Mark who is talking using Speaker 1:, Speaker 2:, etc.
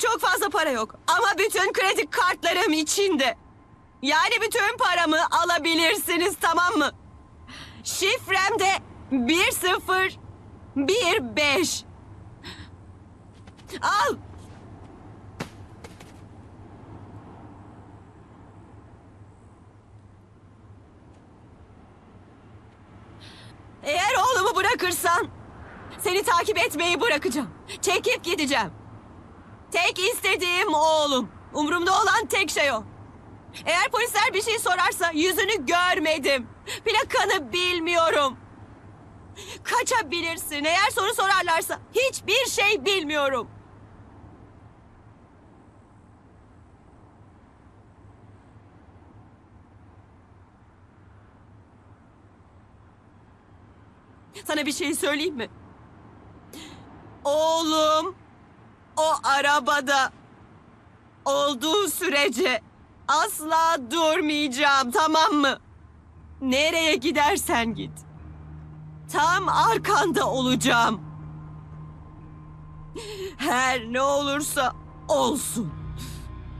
Speaker 1: çok fazla para yok. Ama bütün kredi kartlarım içinde. Yani bütün paramı alabilirsiniz, tamam mı? Şifrem de 1015. Al. Eğer oğlumu bırakırsan seni takip etmeyi bırakacağım. Çekip gideceğim. Tek istediğim oğlum. Umurumda olan tek şey o. Eğer polisler bir şey sorarsa yüzünü görmedim. Plakanı bilmiyorum. Kaçabilirsin. Eğer soru sorarlarsa hiçbir şey bilmiyorum. Sana bir şey söyleyeyim mi? Oğlum o arabada olduğu sürece asla durmayacağım, tamam mı? Nereye gidersen git. Tam arkanda olacağım. Her ne olursa olsun.